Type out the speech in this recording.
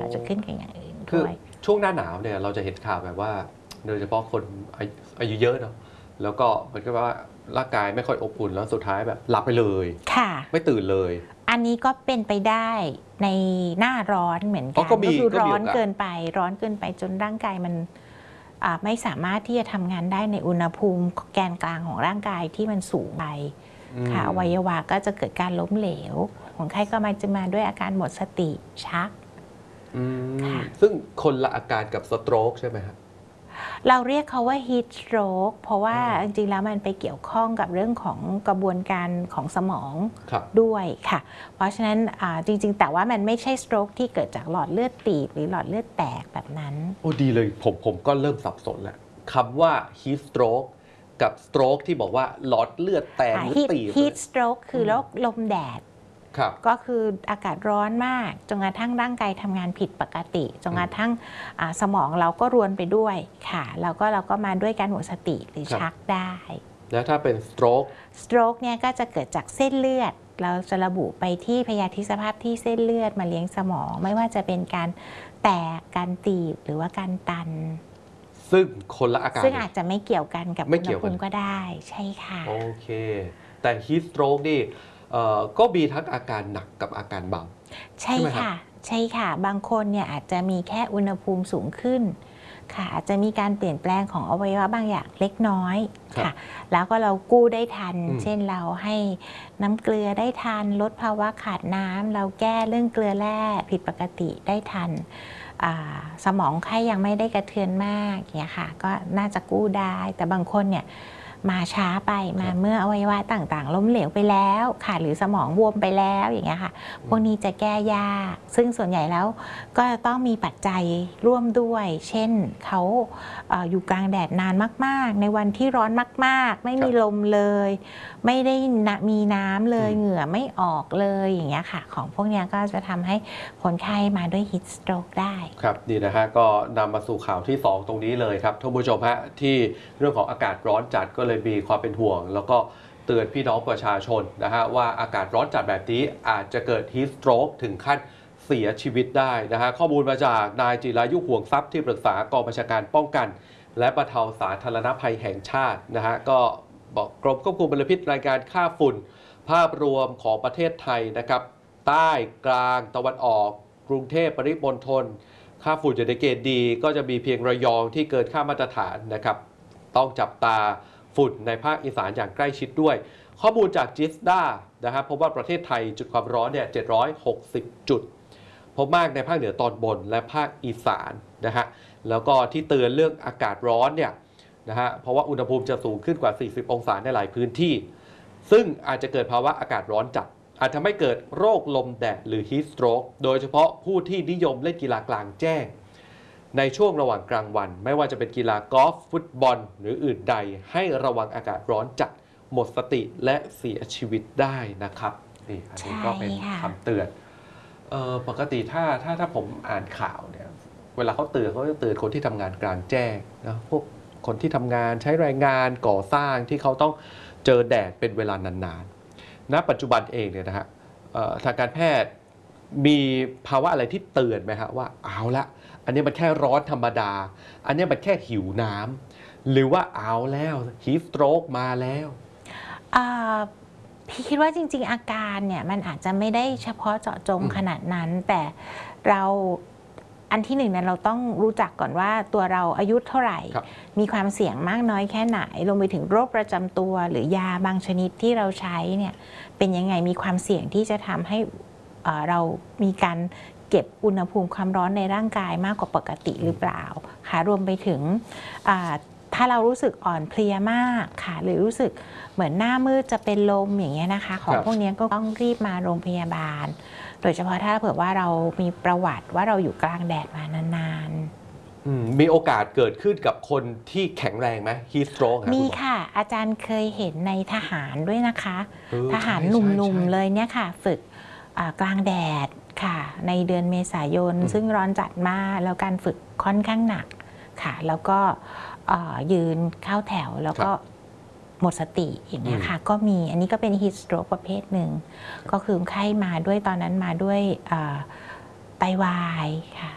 อาจจะขึ้นกับอย่างอื่นคือด้วยช่วงหน้าหนาวเนี่ยเราจะเห็นข่าวแบบว่าโดยเฉพาะคนอายุเยอะเนาะแล้วก็เหมือนกับว่าร่างกายไม่ค่อยอบอุ่นแล้วสุดท้ายแบบหลับไปเลยค่ะไม่ตื่นเลยอันนี้ก็เป็นไปได้ในหน้าร้อนเหมือนกันก็คือร้อนเกินไปจนร่างกายมันไม่สามารถที่จะทำงานได้ในอุณหภูมิแกนกลางของร่างกายที่มันสูงไปค่ะอวัยวะก็จะเกิดการล้มเหลวคนไข้ก็มักจะมาด้วยอาการหมดสติชักซึ่งคนละอาการกับสโตรกใช่ไหมครับเราเรียกเขาว่า heat stroke เพราะว่าจริงๆแล้วมันไปเกี่ยวข้องกับเรื่องของกระบวนการของสมองด้วยค่ะเพราะฉะนั้นจริงๆแต่ว่ามันไม่ใช่ stroke ที่เกิดจากหลอดเลือดตีบหรือหลอดเลือดแตกแบบนั้นโอ้ดีเลยผมก็เริ่มสับสนแล้วคำว่า heat stroke กับ stroke ที่บอกว่าหลอดเลือดแตกหรือตีบ heat stroke คือโรคลมแดดก็คืออากาศร้อนมากจนกระทั่งร่างกายทำงานผิดปกติจนกระทั่งสมองเราก็รวนไปด้วยค่ะแล้วก็เราก็มาด้วยการหมดสติหรือชักได้แล้วถ้าเป็น stroke เนี่ยก็จะเกิดจากเส้นเลือดเราจะระบุไปที่พยาธิสภาพที่เส้นเลือดมาเลี้ยงสมองไม่ว่าจะเป็นการแตกการตีบหรือว่าการตันซึ่งคนละอาการซึ่งอาจจะไม่เกี่ยวกันกับอุณหภูมิก็ได้ใช่ค่ะโอเคแต่ heat stroke นี่ก็มีทั้งอาการหนักกับอาการเบาใช่ค่ะบางคนเนี่ยอาจจะมีแค่อุณหภูมิสูงขึ้นค่ะอาจจะมีการเปลี่ยนแปลงของอวัยวะบางอย่างเล็กน้อยค่ะแล้วก็เรากู้ได้ทันเช่นเราให้น้ำเกลือได้ทันลดภาวะขาดน้ำเราแก้เรื่องเกลือแร่ผิดปกติได้ทันสมองไข้ยังไม่ได้กระเทือนมากเนี่ยค่ะก็น่าจะกู้ได้แต่บางคนเนี่ยมาช้าไปมาเมื่ออวัยวะต่างๆล้มเหลวไปแล้วค่ะหรือสมองบวมไปแล้วอย่างเงี้ยค่ะพวกนี้จะแก้ยากซึ่งส่วนใหญ่แล้วก็ต้องมีปัจจัยร่วมด้วยเช่นเขาอยู่กลางแดดนานมากๆในวันที่ร้อนมากๆไม่มีลมเลยไม่ได้มีน้ำเลยเหงื่อไม่ออกเลยอย่างเงี้ยค่ะของพวกนี้ก็จะทำให้คนไข้มาด้วย heat stroke ได้ครับดีนะฮะก็นำมาสู่ข่าวที่2ตรงนี้เลยครับท่านผู้ชมฮะที่เรื่องของอากาศร้อนจัดก็เลยมีความเป็นห่วงแล้วก็เตือนพี่น้องประชาชนนะฮะว่าอากาศร้อนจัดแบบนี้อาจจะเกิด heat stroke ถึงขั้นเสียชีวิตได้นะฮะข้อมูลมาจากนายจิรายุห่วงทรัพย์ที่ปรึกษากองบัญชาการป้องกันและบรรเทาสาธารณภัยแห่งชาตินะฮะก็บอกกรมควบคุมมลพิษรายการค่าฝุ่นภาพรวมของประเทศไทยนะครับใต้กลางตะวันออกกรุงเทพปริมณฑลค่าฝุ่นอยู่ในเกณฑ์ดีก็จะมีเพียงระยองที่เกินค่ามาตรฐานนะครับต้องจับตาฝุ่นในภาคอีสานอย่างใกล้ชิดด้วยข้อมูลจากจิสด้านะครับพบว่าประเทศไทยจุดความร้อนเนี่ย760 จุดพบมากในภาคเหนือตอนบนและภาคอีสานนะฮะแล้วก็ที่เตือนเรื่องอากาศร้อนเนี่ยนะฮะเพราะว่าอุณหภูมิจะสูงขึ้นกว่า40 องศาในหลายพื้นที่ซึ่งอาจจะเกิดภาวะอากาศร้อนจัดอาจทำให้เกิดโรคลมแดดหรือ heat stroke โดยเฉพาะผู้ที่นิยมเล่นกีฬากลางแจ้งในช่วงระหว่างกลางวันไม่ว่าจะเป็นกีฬากอล์ฟฟุตบอลหรืออื่นใดให้ระวังอากาศร้อนจัดหมดสติและเสียชีวิตได้นะครับนี่อันนี้ก็เป็นคำเตือนปกติถ้าผมอ่านข่าวเนี่ยเวลาเขาจะเตือนคนที่ทำงานกลางแจ้งนะพวกคนที่ทำงานใช้แรงงานก่อสร้างที่เขาต้องเจอแดดเป็นเวลานานๆณปัจจุบันเองเนี่ยนะฮะทางการแพทย์มีภาวะอะไรที่เตือนไหมฮะว่าเอาละอันนี้มันแค่ร้อนธรรมดาอันนี้มันแค่หิวน้ำหรือว่าเอาแล้วฮีทสโตรกมาแล้วพี่คิดว่าจริงๆอาการเนี่ยมันอาจจะไม่ได้เฉพาะเจาะจงขนาดนั้นแต่เราอันที่หนึ่งเนี่ยเราต้องรู้จักก่อนว่าตัวเราอายุเท่าไหร่มีความเสี่ยงมากน้อยแค่ไหนรวมไปถึงโรคประจำตัวหรือยาบางชนิดที่เราใช้เนี่ยเป็นยังไงมีความเสี่ยงที่จะทำให้เรามีการเก็บอุณหภูมิความร้อนในร่างกายมากกว่าปกติหรือเปล่าค่ะรวมไปถึงถ้าเรารู้สึกอ่อนเพลียมากค่ะหรือรู้สึกเหมือนหน้ามืดจะเป็นลมอย่างเงี้ยนะคะของพวกนี้ก็ต้องรีบมาโรงพยาบาลโดยเฉพาะถ้าเผื่อว่าเรามีประวัติว่าเราอยู่กลางแดดมานานๆมีโอกาสเกิดขึ้นกับคนที่แข็งแรงไหม heat stroke มีค่ะอาจารย์เคยเห็นในทหารด้วยนะคะทหารหนุ่มๆเลยเนี่ยค่ะฝึกกลางแดดค่ะในเดือนเมษายนซึ่งร้อนจัดมากแล้วการฝึกค่อนข้างหนักค่ะแล้วก็ยืนเข้าแถวแล้วก็หมดสติอย่างนี้ค่ะก็มีอันนี้ก็เป็น heat stroke ประเภทหนึ่งก็คือไข้มาด้วยตอนนั้นมาด้วยไตวายค่ะ